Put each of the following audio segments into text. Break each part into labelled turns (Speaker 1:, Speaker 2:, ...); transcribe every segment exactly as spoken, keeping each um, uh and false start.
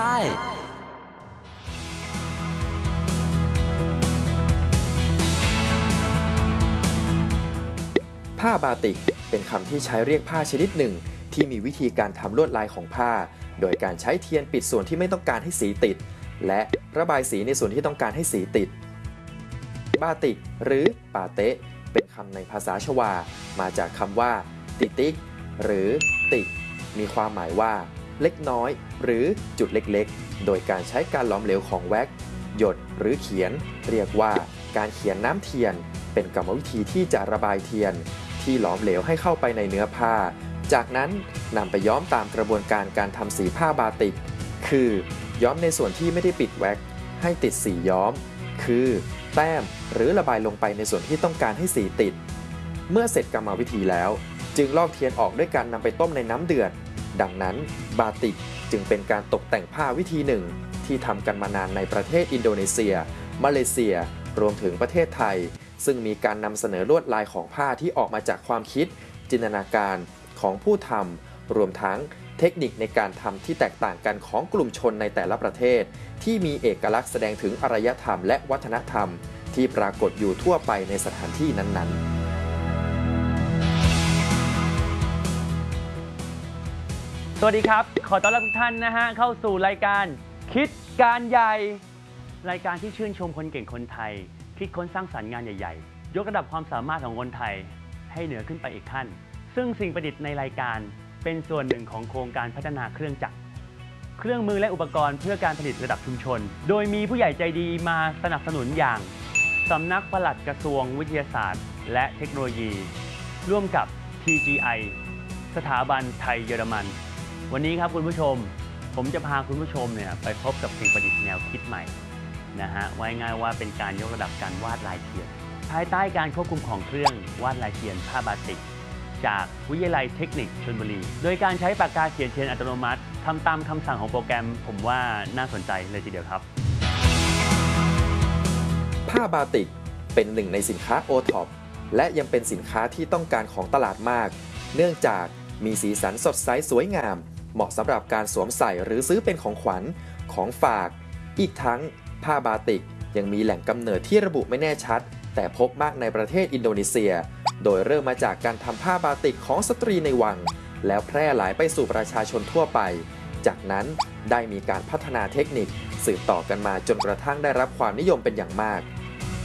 Speaker 1: ได้
Speaker 2: ผ้าบาติกเป็นคำที่ใช้เรียกผ้าชนิดหนึ่งที่มีวิธีการทำลวดลายของผ้าโดยการใช้เทียนปิดส่วนที่ไม่ต้องการให้สีติดและระบายสีในส่วนที่ต้องการให้สีติดบาติกหรือปาเตะเป็นคำในภาษาชวามาจากคำว่าติติกหรือติกมีความหมายว่าเล็กน้อยหรือจุดเล็กๆโดยการใช้การหลอมเหลวของแว็กซ์หยดหรือเขียนเรียกว่าการเขียนน้ำเทียนเป็นกรรมวิธีที่จะระบายเทียนที่หลอมเหลวให้เข้าไปในเนื้อผ้าจากนั้นนำไปย้อมตามกระบวนการการทำสีผ้าบาติกคือย้อมในส่วนที่ไม่ได้ปิดแว็กซ์ให้ติดสีย้อมคือแต้มหรือระบายลงไปในส่วนที่ต้องการให้สีติดเมื่อเสร็จกรรมวิธีแล้วจึงลอกเทียนออกด้วยการนำไปต้มในน้ำเดือดดังนั้นบาติกจึงเป็นการตกแต่งผ้าวิธีหนึ่งที่ทำกันมานานในประเทศอินโดนีเซียมาเลเซียรวมถึงประเทศไทยซึ่งมีการนำเสนอลวดลายของผ้าที่ออกมาจากความคิดจินตนาการของผู้ทำรวมทั้งเทคนิคในการทำที่แตกต่างกันของกลุ่มชนในแต่ละประเทศที่มีเอกลักษณ์แสดงถึงอารยธรรมและวัฒนธรรมที่ปรากฏอยู่ทั่วไปในสถานที่นั้นๆ
Speaker 3: สวัสดีครับขอต้อนรับทุกท่านนะฮะเข้าสู่รายการคิดการใหญ่รายการที่ชื่นชมคนเก่งคนไทยคิดค้นสร้างสรรค์งานใหญ่ๆยกระดับความสามารถของคนไทยให้เหนือขึ้นไปอีกขั้นซึ่งสิ่งประดิษฐ์ในรายการเป็นส่วนหนึ่งของโครงการพัฒนาเครื่องจักรเครื่องมือและอุปกรณ์เพื่อการผลิตระดับชุมชนโดยมีผู้ใหญ่ใจดีมาสนับสนุนอย่างสำนักปลัดกระทรวงวิทยาศาสตร์และเทคโนโลยีร่วมกับ ที จี ไอ สถาบันไทยเยอรมันวันนี้ครับคุณผู้ชมผมจะพาคุณผู้ชมเนี่ยไปพบกับสิ่งประดิษฐ์แนวคิดใหม่นะฮะไว้ง่ายว่าเป็นการยกระดับการวาดลายเทียนภายใต้การควบคุมของเครื่องวาดลายเทียนผ้าบาติกจากวิทยาลัยเทคนิคชลบุรีโดยการใช้ปากกาเขียนเทียนอัตโนมัติทำตามคำสั่งของโปรแกรมผมว่าน่าสนใจเลยทีเดียวครับ
Speaker 2: ผ้าบาติกเป็นหนึ่งในสินค้าโอท็อปและยังเป็นสินค้าที่ต้องการของตลาดมากเนื่องจากมีสีสันสดใสสวยงามเหมาะสำหรับการสวมใส่หรือซื้อเป็นของขวัญของฝากอีกทั้งผ้าบาติกยังมีแหล่งกำเนิดที่ระบุไม่แน่ชัดแต่พบมากในประเทศอินโดนีเซียโดยเริ่มมาจากการทำผ้าบาติกของสตรีในวังแล้วแพร่หลายไปสู่ประชาชนทั่วไปจากนั้นได้มีการพัฒนาเทคนิคสืบต่อกันมาจนกระทั่งได้รับความนิยมเป็นอย่างมาก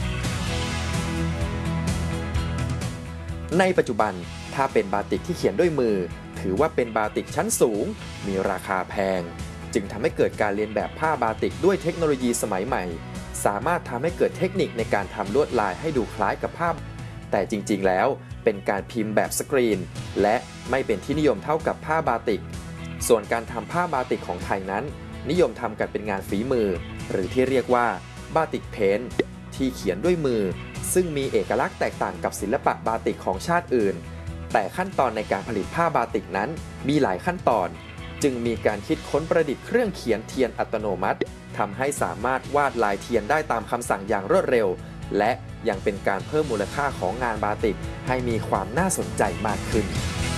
Speaker 2: ในปัจจุบันถ้าเป็นบาติกที่เขียนด้วยมือถือว่าเป็นบาติกชั้นสูงมีราคาแพงจึงทำให้เกิดการเรียนแบบผ้าบาติกด้วยเทคโนโลยีสมัยใหม่สามารถทำให้เกิดเทคนิคในการทำลวดลายให้ดูคล้ายกับผ้าแต่จริงๆแล้วเป็นการพิมพ์แบบสกรีนและไม่เป็นที่นิยมเท่ากับผ้าบาติกส่วนการทำผ้าบาติกของไทยนั้นนิยมทำกันเป็นงานฝีมือหรือที่เรียกว่าบาติกเพนท์ที่เขียนด้วยมือซึ่งมีเอกลักษณ์แตกต่างกับศิลปะบาติกของชาติอื่นแต่ขั้นตอนในการผลิตผ้าบาติกนั้นมีหลายขั้นตอนจึงมีการคิดค้นประดิษฐ์เครื่องเขียนเทียนอัตโนมัติทำให้สามารถวาดลายเทียนได้ตามคำสั่งอย่างรวดเร็วและยังเป็นการเพิ่มมูลค่าของงานบาติกให้มีความน่าสนใจมากขึ้น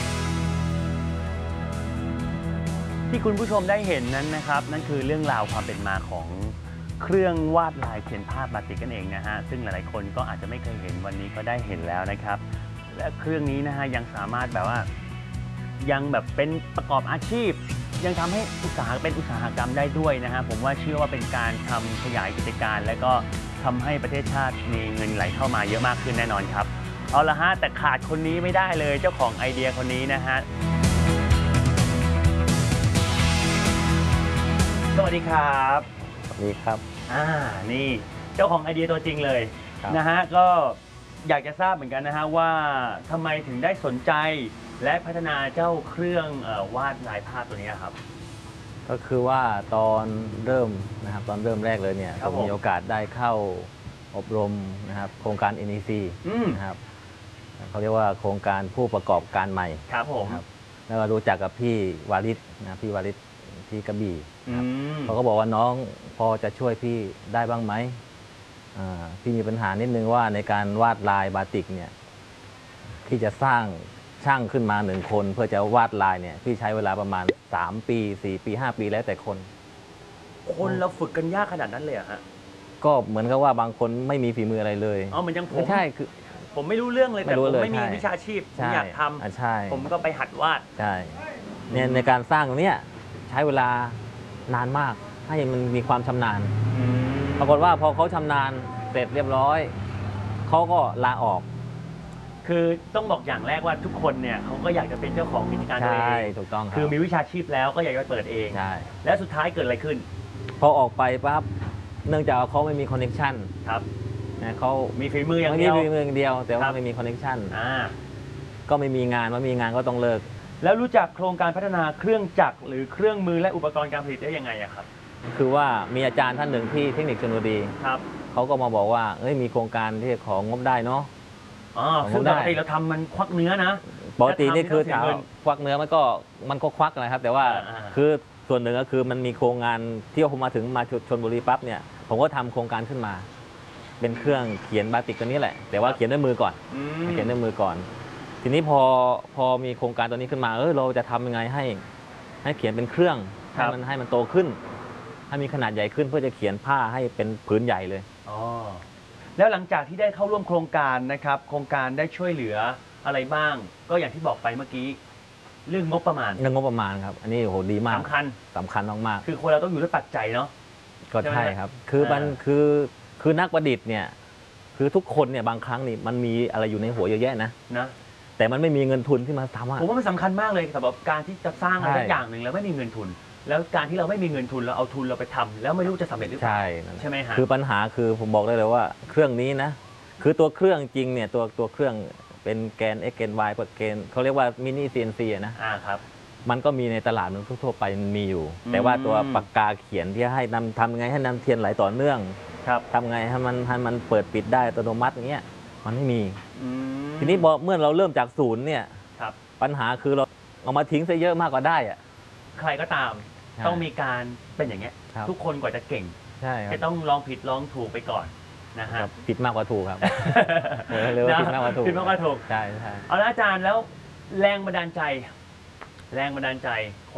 Speaker 3: ที่คุณผู้ชมได้เห็นนั้นนะครับนั่นคือเรื่องราวความเป็นมาของเครื่องวาดลายเทียนผ้าบาติกกันเองนะฮะซึ่งหลายๆคนก็อาจจะไม่เคยเห็นวันนี้ก็ได้เห็นแล้วนะครับและเครื่องนี้นะฮะยังสามารถแบบว่ายังแบบเป็นประกอบอาชีพยังทำให้อุตสาหเป็นอุตสาหกรรมได้ด้วยนะฮะผมว่าเชื่อว่าเป็นการทำขยายกิจการและก็ทำให้ประเทศชาติมีเงินไหลเข้ามาเยอะมากขึ้นแน่นอนครับเอาละฮะแต่ขาดคนนี้ไม่ได้เลยเจ้าของไอเดียคนนี้นะฮะสวัสดีครับ
Speaker 4: สวัสดีครับ
Speaker 3: อ่านี่เจ้าของไอเดียตัวจริงเลยนะฮะก็อยากจะทราบเหมือนกันนะฮะว่าทำไมถึงได้สนใจและพัฒนาเจ้าเครื่องเอ่อวาดลายภาพตัวนี้ครับ
Speaker 4: ก็คือว่าตอนเริ่มนะครับตอนเริ่มแรกเลยเนี่ยผมมีโอกาสได้เข้าอบรมนะครับโครงการ เอ็น อี ซี นะครับเขาเรียกว่าโครงการผู้ประกอบการใหม่
Speaker 3: ครับผม
Speaker 4: แล้วก็รู้จักกับพี่วาริศนะพี่วาริศที่กระบี่เขาก็บอกว่าน้องพอจะช่วยพี่ได้บ้างไหมพี่มีปัญหานิดนึงว่าในการวาดลายบาติกเนี่ยพี่จะสร้างช่างขึ้นมาหนึ่งคนเพื่อจะวาดลายเนี่ยพี่ใช้เวลาประมาณสามปีสี่ปีห้าปีแล้วแต่คน
Speaker 3: คนเราฝึกกันยากขนาดนั้นเลยเหรอฮะ
Speaker 4: ก็เหมือนกับว่าบางคนไม่มีฝีมืออะไรเลย
Speaker 3: อ๋อเหมือนอย่างผม
Speaker 4: ไม่ใช่คือ
Speaker 3: ผมไม่รู้เรื่องเลย
Speaker 4: ไม่
Speaker 3: แต่
Speaker 4: รู้
Speaker 3: ผม
Speaker 4: เลย
Speaker 3: ไม่มี
Speaker 4: ใช่
Speaker 3: วิชาชีพผม
Speaker 4: ใช่
Speaker 3: อยากท
Speaker 4: อ่ะใช่
Speaker 3: ำผมก็ไปหัดวาด
Speaker 4: ใช่เนี่ยในการสร้างตรงเนี้ยใช้เวลานานมากให้มันมีความชำนาญปรากฏว่าพอเขาชำนาญเสร็จเรียบร้อยเขาก็ลาออก
Speaker 3: คือต้องบอกอย่างแรกว่าทุกคนเนี่ยเขาก็อยากจะเป็นเจ้าของกิจการตัว
Speaker 4: ใช่
Speaker 3: เอง
Speaker 4: ถูกต้องครั
Speaker 3: คือมีวิชาชีพแล้วก็อยากจะเปิดเอง
Speaker 4: ใช่
Speaker 3: แล้วสุดท้ายเกิดอะไรขึ้น
Speaker 4: พอออกไปปั๊บเนื่องจากว่าเขาไม่มีคอนเนคชั่น
Speaker 3: ครับ
Speaker 4: นะเขา
Speaker 3: มีฝีมืออย่าง
Speaker 4: ไม่
Speaker 3: เดี
Speaker 4: มี
Speaker 3: ยว
Speaker 4: ฝีมืออย่างเดียว แต่
Speaker 3: ค
Speaker 4: ว่า
Speaker 3: รับ
Speaker 4: ไม่มีคอนเนคชั่น
Speaker 3: อ่า
Speaker 4: ก็ไม่มีงานว่ามีงานก็ต้องเลิก
Speaker 3: แล้วรู้จักโครงการพัฒนาเครื่องจักรหรือเครื่องมือและอุปกรณ์การผลิตได้ยังไงอะครับ
Speaker 4: คือว่ามีอาจารย์ท่านหนึ่งที่เทคนิคชลบุรี
Speaker 3: ครับ
Speaker 4: เขาก็มาบอกว่าเอ้ยมีโครงการที่ของงบได้เนาะ
Speaker 3: อ๋อ
Speaker 4: ผม
Speaker 3: ซึ่งป
Speaker 4: ได้
Speaker 3: กติเราทำมันควักเนื้อนะ
Speaker 4: ปกตินี่คือ
Speaker 3: แล้วทำให้
Speaker 4: ถาม
Speaker 3: เราเสียเงิน
Speaker 4: ควักเนื้อมันก็มันก็ควักนะครับ แต่ว่า
Speaker 3: อ่าๆ
Speaker 4: คือส่วนหนึ่งก็คือมันมีโครงงานที่ผมมาถึงมาชลบุรีปั๊บเนี่ยผมก็ทำโครงการขึ้นมา เป็นเครื่องเขียนบาติกตัวนี้แหละ แต่ว่าเขียนด้วยมือก่อน
Speaker 3: อืม
Speaker 4: เขียนด้วยมือก่อน ทีนี้พอพอมีโครงการตัวนี้ขึ้นมาเออเราจะทำยังไงให้ ให้เขียนเป็นเครื่องให้มันให้มันโตขึ้น ให้มีขนาดใหญ่ขึ้นเพื่อจะเขียนผ้าให้เป็นผืนใหญ่เลย
Speaker 3: อ๋อแล้วหลังจากที่ได้เข้าร่วมโครงการนะครับ โครงการได้ช่วยเหลืออะไรบ้าง ก็อย่างที่บอกไปเมื่อกี้ เรื่องงบประมาณ
Speaker 4: เรื่องงบประมาณครับ อันนี้โอ้โหดีมาก
Speaker 3: สำคัญ
Speaker 4: สำคัญมาก
Speaker 3: คือคนเราต้องอยู่ด้วยปัจจัยเนาะ
Speaker 4: ๆก็
Speaker 3: ใช่ไหม
Speaker 4: ใช่ครับ คือมัน
Speaker 3: อ่า
Speaker 4: คือคือนักประดิษฐ์เนี่ยคือทุกคนเนี่ยบางครั้งนี่มันมีอะไรอยู่ในหัวเยอะแยะนะ
Speaker 3: นะ
Speaker 4: แต่มันไม่มีเงินทุนที่มาทำอะ
Speaker 3: ผมว่ามันสำคัญมากเลยสำหรับการที่จะสร้างอะไร
Speaker 4: ใช่
Speaker 3: สักอย่างหนึ่งแล้วไม่มีเงินทุน แล้วการที่เราไม่มีเงินทุนเราเอาทุนเราไปทำแล้วไม่รู้จะสำเร็จหรือเปล่า
Speaker 4: ใช่นั่นแหละ
Speaker 3: ใช่ไหมฮะ
Speaker 4: คือปัญหาคือผมบอกได้เลยว่าเครื่องนี้นะ คือตัวเครื่องจริงเนี่ยตัวตัวเครื่องเป็นแกน x แกน y แกนเขาเรียกว่ามินิ ซี เอ็น ซี นะ
Speaker 3: อ่าครับ
Speaker 4: มันก็มีในตลาดมันทั่วๆไปมันมีอยู่
Speaker 3: อืม
Speaker 4: แต่ว่าตัวปากกาเขียนที่ให้นำทำยังไงให้นำเทียนไหลต่อเนื่อง
Speaker 3: ครับ
Speaker 4: ทำไงให้มันให้มันเปิดปิดได้อัตโนมัติเงี้ยมันไม่มี
Speaker 3: อืม
Speaker 4: ทีนี้พอเมื่อเราเริ่มจากศูนย์เนี่ย
Speaker 3: ครับ
Speaker 4: ปัญหาคือเราเอามาทิ้งซะเยอะมากกว่าได้อะ
Speaker 3: ใครก็ตาม
Speaker 4: ใช่
Speaker 3: ต้องมีการเป็นอย่างเงี้ย
Speaker 4: ครับ
Speaker 3: ทุกคนกว่าจะเก่ง
Speaker 4: ใช่ครับ
Speaker 3: จะต้องลองผิดลองถูกไปก่อนนะฮะ
Speaker 4: ครับผิดมากกว่าถูกครับ เออเรียกว่าผิดมากกว่าถูก
Speaker 3: ผิดมากกว่าถูก
Speaker 4: ใช่ใช่
Speaker 3: เอาละอาจารย์แล้วแรงบันดาลใจ แรงบันดาลใจ